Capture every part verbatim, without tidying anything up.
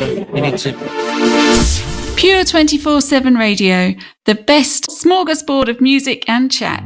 You need to... Pure twenty-four seven Radio, the best smorgasbord of music and chat.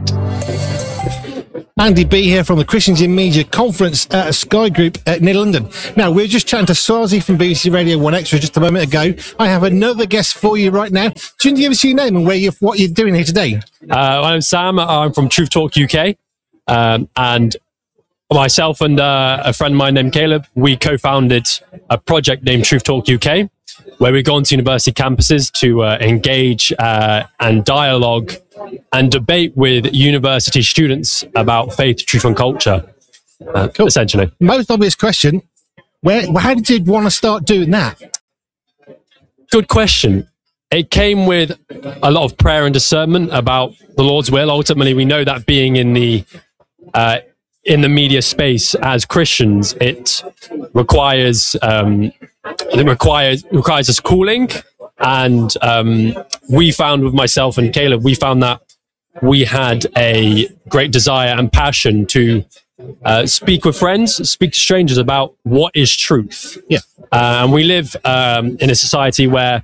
Andy B here from the Christians in Media Conference at Sky Group uh, near London. Now, we were just chatting to Swazi from B B C Radio one Extra just a moment ago. I have another guest for you right now. Do you want to give us your name and where you what you're doing here today? Uh, my name's Sam. I'm from Truth Talk U K. Um, and myself and uh, a friend of mine named Caleb, we co-founded a project named Truth Talk U K, where we go onto university campuses to uh, engage uh, and dialogue and debate with university students about faith, truth and culture, uh, cool. essentially. Most obvious question, where, how did you want to start doing that? Good question. It came with a lot of prayer and discernment about the Lord's will. Ultimately, we know that being in the uh, in the media space as Christians, it requires um, it requires requires us calling, and um, we found with myself and Caleb, we found that we had a great desire and passion to uh, speak with friends, speak to strangers about what is truth. Yeah, uh, and we live um, in a society where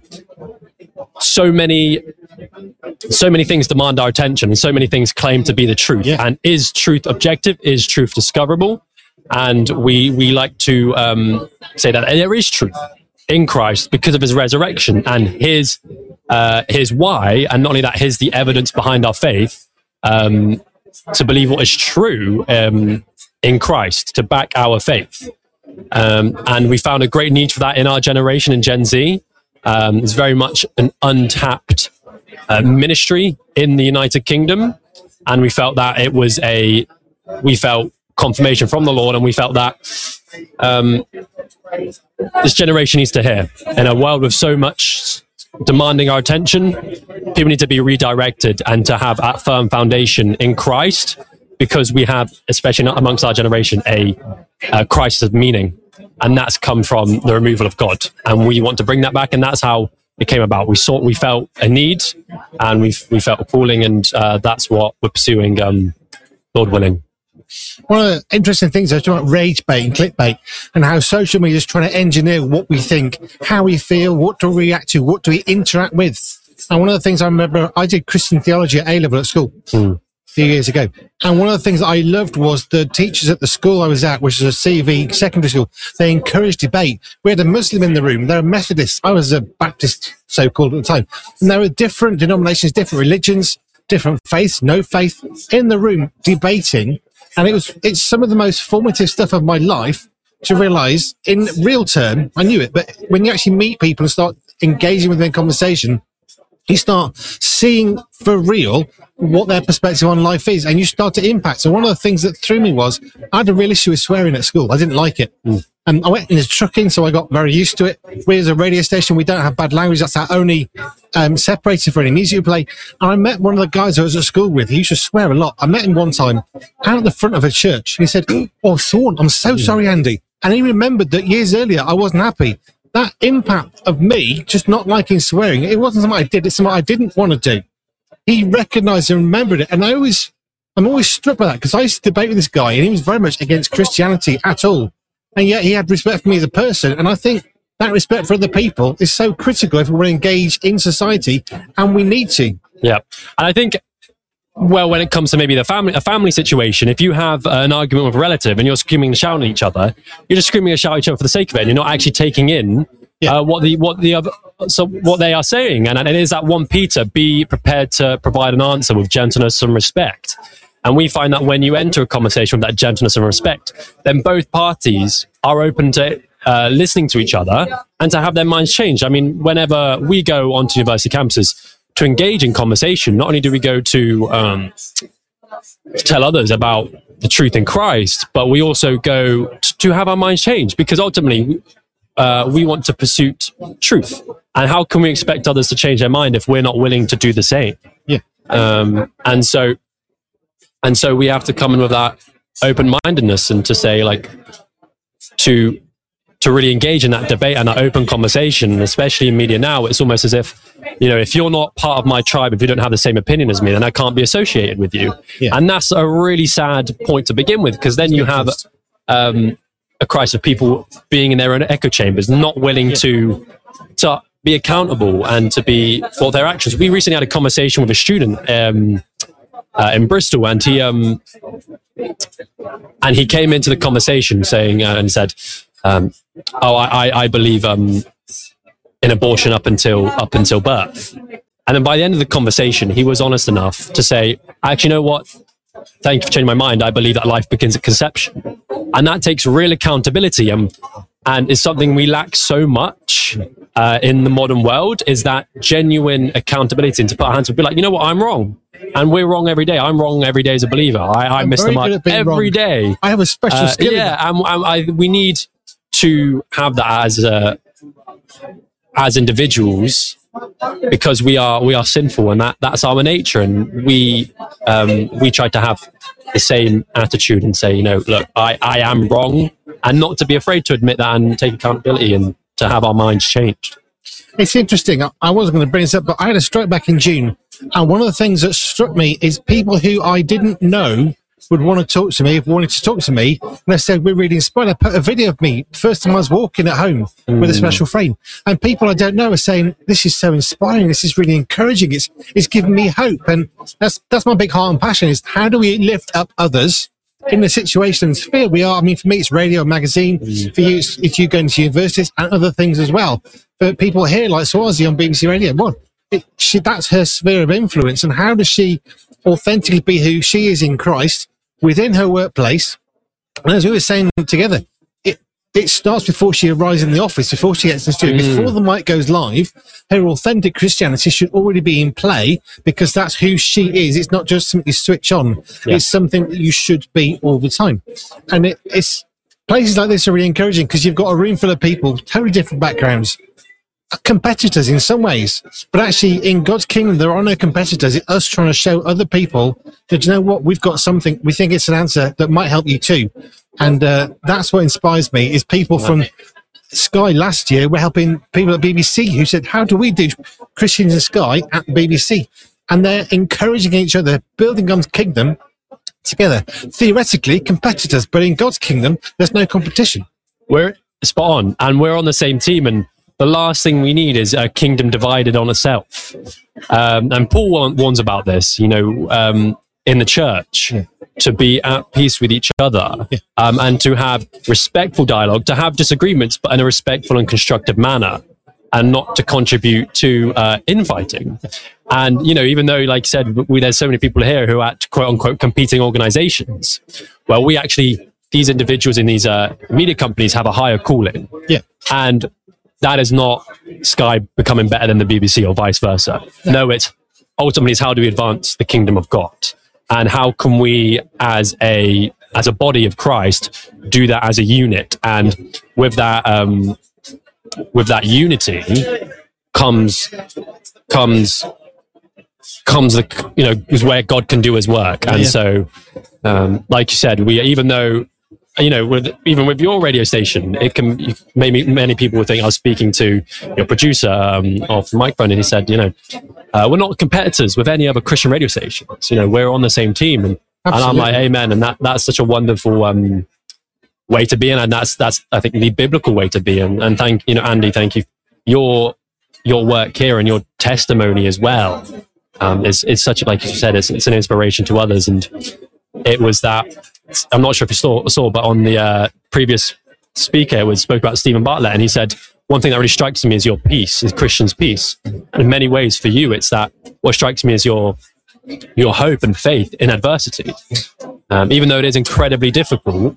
so many. So many things demand our attention and so many things claim to be the truth. Yeah. And is truth objective? Is truth discoverable? And we we like to um, say that there is truth in Christ because of his resurrection and his uh, his why. And not only that, here's the evidence behind our faith um, to believe what is true um, in Christ, to back our faith. Um, and we found a great need for that in our generation, in Gen Z. Um, it's very much an untapped Uh, ministry in the United Kingdom, and we felt that it was a we felt confirmation from the Lord, and we felt that um, this generation needs to hear. In a world with so much demanding our attention, people need to be redirected and to have that firm foundation in Christ, because we have, especially not amongst our generation, a, a crisis of meaning, and that's come from the removal of God, and we want to bring that back, and that's how it came about. We saw, we felt a need, and we we felt a calling, and uh, that's what we're pursuing, um, Lord willing. One of the interesting things is about rage bait and clickbait, and how social media is trying to engineer what we think, how we feel, what do we react to, what do we interact with. And one of the things I remember, I did Christian theology at A-level at school. Mm. Few years ago, and one of the things that I loved was the teachers at the school I was at, which was a C V secondary school. They encouraged debate. We had a Muslim in the room. They were Methodists. I was a Baptist, so-called at the time. And there were different denominations, different religions, different faiths, no faith, in the room debating. And it was it's some of the most formative stuff of my life to realise, in real term, I knew it, but when you actually meet people and start engaging with them in conversation, you start seeing for real what their perspective on life is, and you start to impact. So one of the things that threw me was I had a real issue with swearing at school. I didn't like it. Mm. And I went into trucking, so I got very used to it. We as a radio station, we don't have bad language. That's our only um, separator for any music we play. And I met one of the guys I was at school with. He used to swear a lot. I met him one time out at the front of a church. He said, "Oh, Thorn, I'm so sorry, Andy." And he remembered that years earlier I wasn't happy. That impact of me just not liking swearing, it wasn't something I did, it's something I didn't want to do. He recognised and remembered it, and I always, I'm always struck by that, because I used to debate with this guy, and he was very much against Christianity at all, and yet he had respect for me as a person, and I think that respect for other people is so critical if we want to engage in society, and we need to. Yeah, and I think, well, when it comes to maybe the family, a family situation, if you have an argument with a relative and you're screaming and shouting at each other, you're just screaming and shouting at each other for the sake of it. And you're not actually taking in yeah. uh, what the what the other, so what they are saying. And, and it is that First Peter, be prepared to provide an answer with gentleness and respect. And we find that when you enter a conversation with that gentleness and respect, then both parties are open to uh, listening to each other and to have their minds changed. I mean, whenever we go onto university campuses to engage in conversation, not only do we go to um, tell others about the truth in Christ, but we also go t- to have our minds changed, because ultimately uh, we want to pursue t- truth. And how can we expect others to change their mind if we're not willing to do the same? Yeah. Um, and so, and so we have to come in with that open-mindedness and to say, like, to to really engage in that debate and that open conversation, especially in media now. It's almost as if, you know, if you're not part of my tribe, if you don't have the same opinion as me, then I can't be associated with you. Yeah. And that's a really sad point to begin with, because then you have um, a crisis of people being in their own echo chambers, not willing to to be accountable and to be for their actions. We recently had a conversation with a student um, uh, in Bristol, and he um, and he came into the conversation saying uh, and said, um, "Oh, I, I believe um, in abortion up until up until birth." And then by the end of the conversation, he was honest enough to say, "Actually, you know what? Thank you for changing my mind. I believe that life begins at conception." And that takes real accountability, and and is something we lack so much uh, in the modern world, is that genuine accountability, and to put our hands up and be like, you know what, I'm wrong. And we're wrong every day. I'm wrong every day as a believer. I, I miss the mark every wrong. day. I have a special uh, skill. Yeah, and, and I, we need to have that as uh, as individuals, because we are we are sinful, and that, that's our nature. And we um, we try to have the same attitude and say, you know, look, I, I am wrong, and not to be afraid to admit that and take accountability and to have our minds changed. It's interesting. I wasn't going to bring this up, but I had a stroke back in June. And one of the things that struck me is people who I didn't know would want to talk to me, wanted to talk to me. And I said, we're really inspired. I put a video of me, first time I was walking at home mm. with a special frame. And people I don't know are saying, this is so inspiring. This is really encouraging. It's it's giving me hope. And that's that's my big heart and passion, is how do we lift up others in the situations fear we are. I mean, for me, it's radio, magazine. Mm. For you, it's, it's you going to universities and other things as well. For people here, like Swazi on B B C Radio, what? It, she, that's her sphere of influence. And how does she authentically be who she is in Christ within her workplace? And as we were saying together, it it starts before she arrives in the office, before she gets in the studio, mm. before the mic goes live. Her authentic Christianity should already be in play, because that's who she is. It's not just simply switch on. Yeah. It's something that you should be all the time. And it, it's places like this are really encouraging, because you've got a room full of people, totally different backgrounds, competitors in some ways, but actually in God's kingdom there are no competitors. It's us trying to show other people that, you know what, we've got something, we think it's an answer that might help you too. And uh, that's what inspires me, is people from Sky last year were helping people at B B C who said, how do we do Christians in Sky at the B B C? And they're encouraging each other, building God's kingdom together. Theoretically competitors, but in God's kingdom there's no competition. We're spot on, and we're on the same team, and the last thing we need is a kingdom divided on itself. Um, and Paul warns about this, you know, um, in the church, yeah. to be at peace with each other, yeah. um, and to have respectful dialogue, to have disagreements, but in a respectful and constructive manner, and not to contribute to uh, infighting. And, you know, even though, like I said, we, there's so many people here who are at quote unquote competing organizations, well, we actually, these individuals in these uh, media companies have a higher calling. Yeah. And that is not Sky becoming better than the B B C or vice versa. No, no it's ultimately it's how do we advance the kingdom of God, and how can we, as a as a body of Christ, do that as a unit. And with that, um, with that unity comes comes comes the you know is where God can do His work. And yeah. so, um, like you said, we even though. You know, with, even with your radio station, it can you, maybe many people would think I was speaking to your producer um, off the microphone, and he said, you know, uh, we're not competitors with any other Christian radio stations. You know, we're on the same team, and, and I'm like, amen. And that that's such a wonderful um, way to be in, and that's that's I think the biblical way to be. And, and thank you know, Andy, thank you. Your your work here and your testimony as well um, is is such like you said, it's, it's an inspiration to others, and it was that. I'm not sure if you saw, saw but on the uh, previous speaker, it was spoke about Stephen Bartlett, and he said, one thing that really strikes me is your peace, is Christian's peace. And in many ways for you, it's that what strikes me is your your hope and faith in adversity. Um, even though it is incredibly difficult,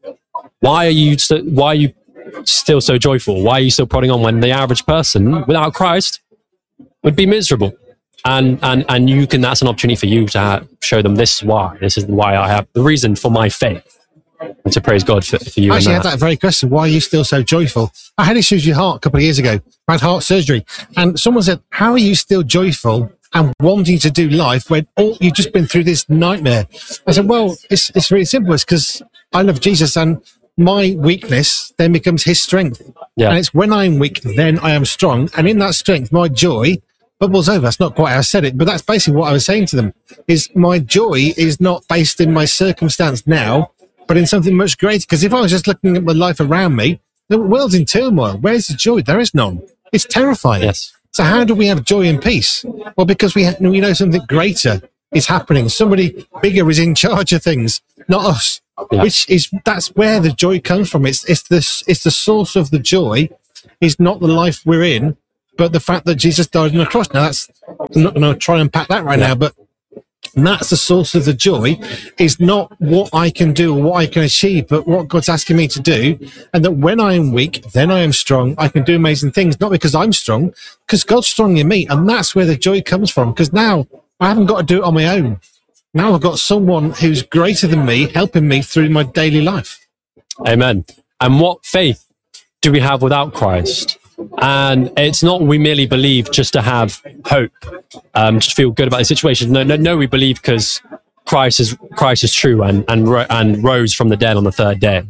why are you so, why are you still so joyful? Why are you still prodding on when the average person without Christ would be miserable? And, and, and you can, that's an opportunity for you to have, show them this is why, this is why I have the reason for my faith, and to praise God for, for you. I actually that. had that very question. Why are you still so joyful? I had issues with your heart a couple of years ago. I had heart surgery, and someone said, how are you still joyful and wanting to do life when all you've just been through this nightmare? I said, well, it's, it's really simple. It's because I love Jesus, and my weakness then becomes his strength. Yeah. And it's when I'm weak, then I am strong. And in that strength, my joy bubbles over. That's not quite how I said it, but that's basically what I was saying to them, is my joy is not based in my circumstance now. but in something much greater. Because if I was just looking at my life around me, the world's in turmoil. Where's the joy? There is none. It's terrifying. Yes. So how do we have joy and peace? Well, because we, ha- we know something greater is happening. Somebody bigger is in charge of things, not us. Yeah. Which is, that's where the joy comes from. It's, it's the, it's the source of the joy is not the life we're in, but the fact that Jesus died on the cross. Now that's, I'm not going to try and unpack that right yeah. now, but that's the source of the joy, is not what I can do or what I can achieve, but what God's asking me to do. And that when I am weak, then I am strong. I can do amazing things, not because I'm strong, because God's strong in me. And that's where the joy comes from. Because now I haven't got to do it on my own. Now I've got someone who's greater than me, helping me through my daily life. Amen. And what faith do we have without Christ? And it's not we merely believe just to have hope, um, just feel good about the situation. No, no, no. We believe because Christ is Christ is true and and ro- and rose from the dead on the third day.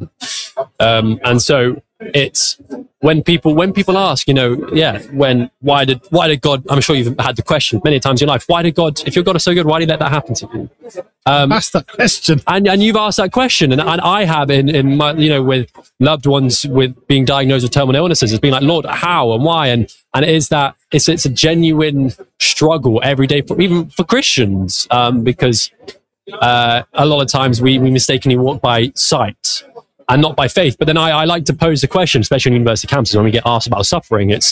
Um, and so it's when people when people ask, you know, yeah, when why did why did God? I'm sure you've had the question many times in your life. Why did God? If your God is so good, why did he let that happen to you? Um, Ask that question, and and you've asked that question, and, and I have in in my you know with loved ones with being diagnosed with terminal illnesses. It's been like, Lord, how and why, and and it is that it's it's a genuine struggle every day for even for Christians, um, because uh, a lot of times we we mistakenly walk by sight and not by faith. But then I, I like to pose the question, especially on university campuses when we get asked about suffering. It's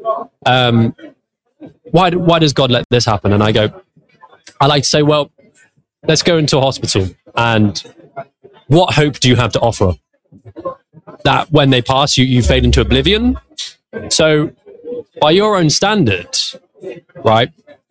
um, why why does God let this happen? And I go, I like to say, well, let's go into a hospital, and what hope do you have to offer? That when they pass, you, you fade into oblivion. So by your own standard, right,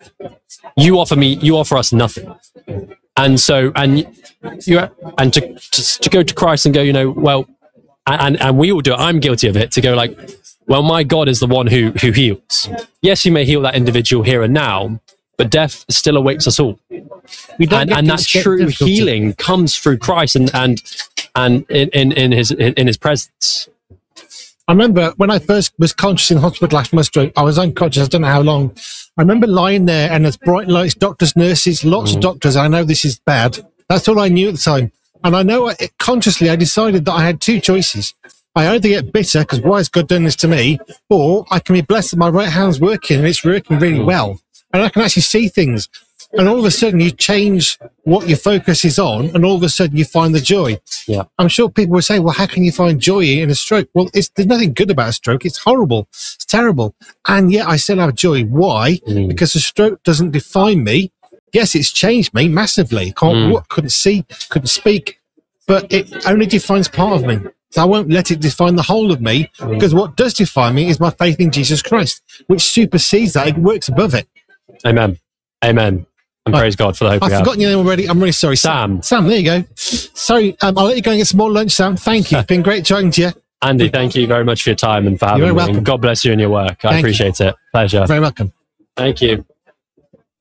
you offer me, you offer us nothing. And so, and you, and to, to, to go to Christ and go, you know, well, and, and we all do it. I'm guilty of it, to go like, well, my God is the one who, who heals. Yes, you may heal that individual here and now, but death still awaits us all. We don't and get and to that escape true difficulty. healing comes through Christ and and and in, in, in his in his presence. I remember when I first was conscious in hospital after my stroke, I was unconscious, I don't know how long. I remember lying there, and there's bright lights, doctors, nurses, lots mm. of doctors. I know this is bad. That's all I knew at the time. And I know I, consciously I decided that I had two choices. I either get bitter, because why has God done this to me? Or I can be blessed that my right hand's working, and it's working really mm. well. And I can actually see things. And all of a sudden you change what your focus is on, and all of a sudden you find the joy. Yeah. I'm sure people would say, well, how can you find joy in a stroke? Well, it's, there's nothing good about a stroke. It's horrible. It's terrible. And yet I still have joy. Why? Mm. Because a stroke doesn't define me. Yes, it's changed me massively. Can't mm. walk, couldn't see, couldn't speak, but it only defines part of me. So I won't let it define the whole of me, mm. because what does define me is my faith in Jesus Christ, which supersedes that. It works above it. Amen. Amen. And praise God for the hope I've we forgotten have. your name already. I'm really sorry. Sam. Sam, there you go. Sorry, um, I'll let you go and get some more lunch, Sam. Thank you. It's been great chatting to you. Andy, thank you very much for your time and for having You're me. welcome. And God bless you and your work. I Thank appreciate you. it. Pleasure. You're very welcome. Thank you.